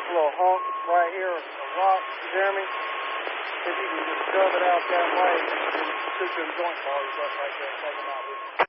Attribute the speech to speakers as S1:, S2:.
S1: little hump right here, a rock, Jeremy. If you can just shove it out that way and shoot them joint bars up right there and take them out with you.